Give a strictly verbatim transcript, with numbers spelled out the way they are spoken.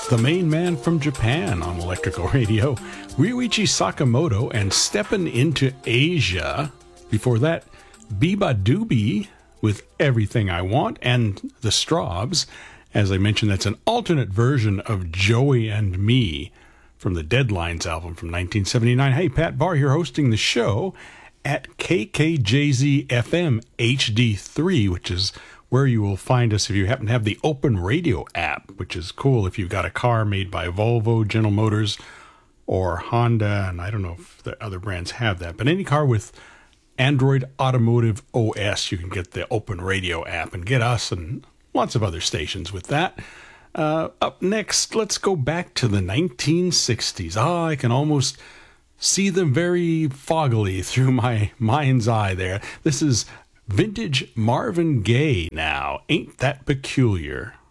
the main man from Japan on Electrical Radio, Ryuichi Sakamoto and Steppin' Into Asia. Before that, Biba Doobie with Everything I Want, and the Strawbs. As I mentioned, that's an alternate version of Joey and Me from the Deadlines album from nineteen seventy-nine. Hey, Pat Barr here hosting the show at K K J Z F M H D three, which is where you will find us if you happen to have the Open Radio app, which is cool if you've got a car made by Volvo, General Motors, or Honda, and I don't know if the other brands have that, but any car with Android Automotive O S, you can get the Open Radio app and get us and lots of other stations with that. Uh, up next, let's go back to the nineteen sixties. Ah, I can almost see them very foggily through my mind's eye there. This is vintage Marvin Gaye now. Ain't That Peculiar?